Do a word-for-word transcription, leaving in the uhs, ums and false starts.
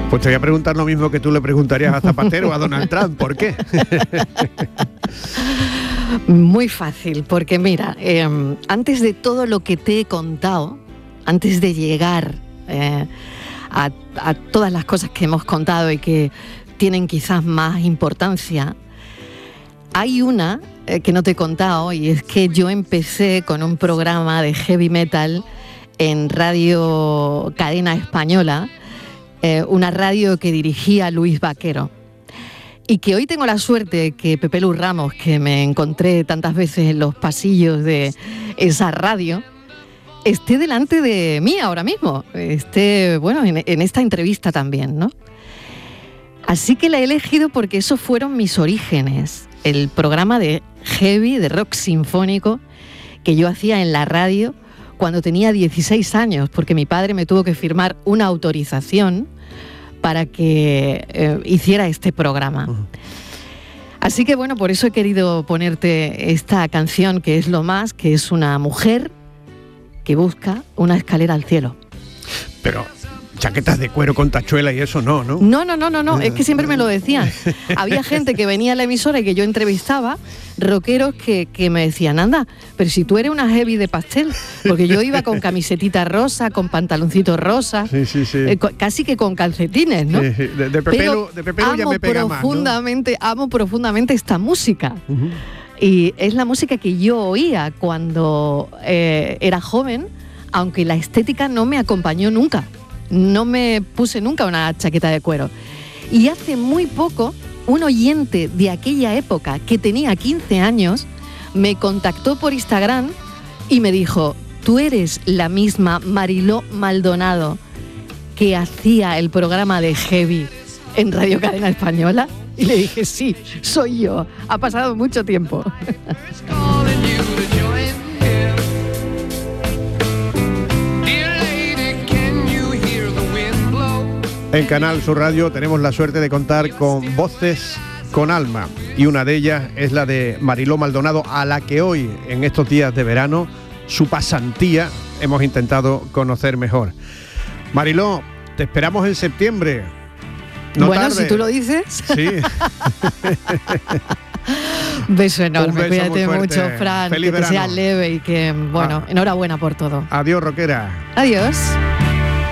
Pues te voy a preguntar lo mismo que tú le preguntarías a Zapatero o a Donald Trump. ¿Por qué? Muy fácil, porque mira, eh, antes de todo lo que te he contado, antes de llegar eh, a, a todas las cosas que hemos contado y que tienen quizás más importancia, hay una eh, que no te he contado, y es que yo empecé con un programa de heavy metal en Radio Cadena Española, eh, una radio que dirigía Luis Vaquero. Y que hoy tengo la suerte que Pepe Lu Ramos, que me encontré tantas veces en los pasillos de esa radio, esté delante de mí ahora mismo, esté, bueno, en, en esta entrevista también, ¿no? Así que la he elegido porque esos fueron mis orígenes, el programa de heavy, de rock sinfónico, que yo hacía en la radio cuando tenía dieciséis años, porque mi padre me tuvo que firmar una autorización para que eh, hiciera este programa. Uh-huh. Así que bueno, por eso he querido ponerte esta canción, que es Lo Más, que es una mujer que busca una escalera al cielo. Pero chaquetas de cuero con tachuela y eso no, ¿no? No, no, no, no, no. Es que siempre me lo decían. Había gente que venía a la emisora y que yo entrevistaba, rockeros que, que me decían, anda, pero si tú eres una heavy de pastel, porque yo iba con camisetita rosa, con pantaloncitos rosas, sí, sí, sí. Eh, casi que con calcetines, ¿no? Sí, sí. De, de Pepelu, de Pepelu ya me pega profundamente, más, ¿no? Amo profundamente esta música. Uh-huh. Y es la música que yo oía cuando eh, era joven, aunque la estética no me acompañó nunca. No me puse nunca una chaqueta de cuero. Y hace muy poco, un oyente de aquella época, que tenía quince años, me contactó por Instagram y me dijo, ¿tú eres la misma Mariló Maldonado que hacía el programa de Heavy en Radio Cadena Española? Y le dije, sí, soy yo. Ha pasado mucho tiempo. En Canal Sur Radio tenemos la suerte de contar con voces con alma, y una de ellas es la de Mariló Maldonado, a la que hoy, en estos días de verano, su pasantía, hemos intentado conocer mejor. Mariló, te esperamos en septiembre. No bueno, tarde. Si tú lo dices. Sí. Beso enorme, Un beso cuídate mucho, Fran, Feliz que te verano. sea leve y que, bueno, ah. enhorabuena por todo. Adiós, rockera. Adiós.